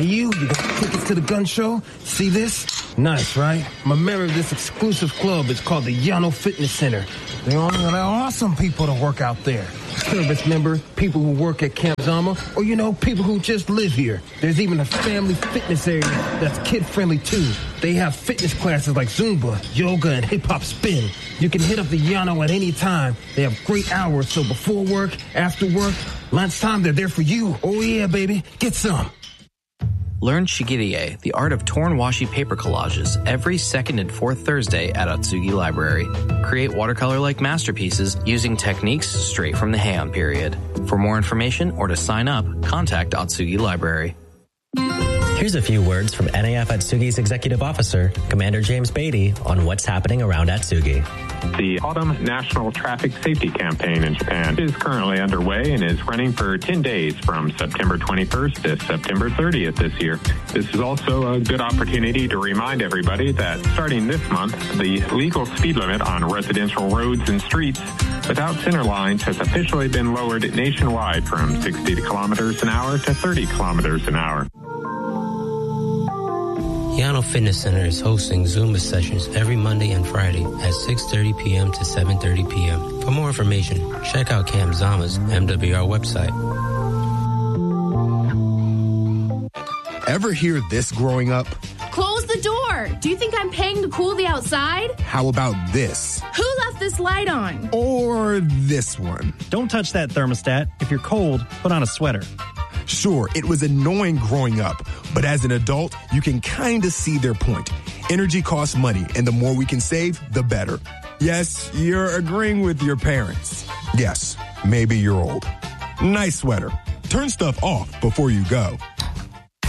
And you got tickets to the gun show? See this? Nice, right? I'm a member of this exclusive club. It's called the Yano Fitness Center. They're awesome people to work out there. Service member, people who work at Camp Zama, or, people who just live here. There's even a family fitness area that's kid-friendly, too. They have fitness classes like Zumba, yoga, and hip-hop spin. You can hit up the Yano at any time. They have great hours, so before work, after work, lunchtime, they're there for you. Oh, yeah, baby. Get some. Learn Shigirie, the art of torn washi paper collages, every second and fourth Thursday at Atsugi Library. Create watercolor-like masterpieces using techniques straight from the Heian period. For more information or to sign up, contact Atsugi Library. Here's a few words from NAF Atsugi's Executive Officer, Commander James Beatty, on what's happening around Atsugi. The Autumn National Traffic Safety Campaign in Japan is currently underway and is running for 10 days from September 21st to September 30th this year. This is also a good opportunity to remind everybody that starting this month, the legal speed limit on residential roads and streets without center lines has officially been lowered nationwide from 60 kilometers an hour to 30 kilometers an hour. Yano Fitness Center is hosting Zumba sessions every Monday and Friday at 6:30 p.m. to 7:30 p.m. For more information, check out Camp Zama's MWR website. Ever hear this growing up? Close the door! Do you think I'm paying to cool the outside? How about this? Who left this light on? Or this one? Don't touch that thermostat. If you're cold, put on a sweater. Sure, it was annoying growing up, but as an adult, you can kind of see their point. Energy costs money, and the more we can save, the better. Yes, you're agreeing with your parents. Yes, maybe you're old. Nice sweater. Turn stuff off before you go.